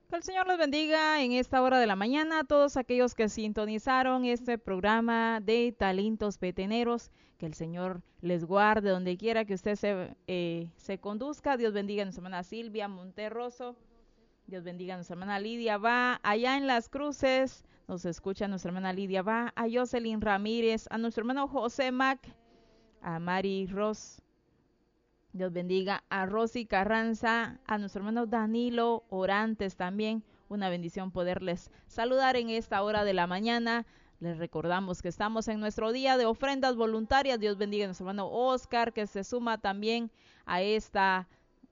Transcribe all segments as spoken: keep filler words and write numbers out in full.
Que el Señor los bendiga en esta hora de la mañana a todos aquellos que sintonizaron este programa de Talentos Peteneros. Que el Señor les guarde donde quiera que usted se, eh, se conduzca. Dios bendiga a nuestra hermana Silvia Monterroso. Dios bendiga a nuestra hermana Lidia Va. Allá en Las Cruces nos escucha nuestra hermana Lidia Va. A Jocelyn Ramírez. A nuestro hermano José Mac. A Mari Ross. Dios bendiga a Rosy Carranza, a nuestro hermano Danilo Orantes también. Una bendición poderles saludar en esta hora de la mañana. Les recordamos que estamos en nuestro día de ofrendas voluntarias. Dios bendiga a nuestro hermano Oscar, que se suma también a esta,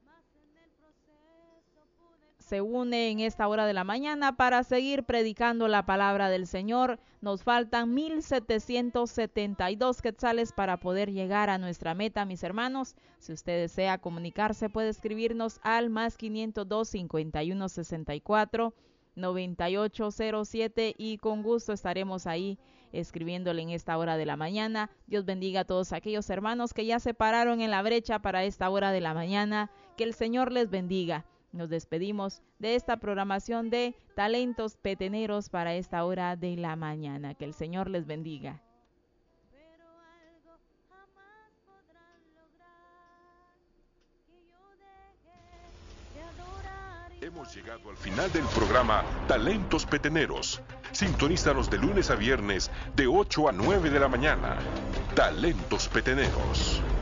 se une en esta hora de la mañana para seguir predicando la palabra del Señor. Nos faltan mil setecientos setenta y dos quetzales para poder llegar a nuestra meta, mis hermanos. Si usted desea comunicarse, puede escribirnos al más quinientos dos, cincuenta y uno, sesenta y cuatro, noventa y ocho cero siete y con gusto estaremos ahí escribiéndole en esta hora de la mañana. Dios bendiga a todos aquellos hermanos que ya se pararon en la brecha para esta hora de la mañana. Que el Señor les bendiga. Nos despedimos de esta programación de Talentos Peteneros para esta hora de la mañana. Que el Señor les bendiga. Hemos llegado al final del programa Talentos Peteneros. Sintonízanos de lunes a viernes de ocho a nueve de la mañana. Talentos Peteneros.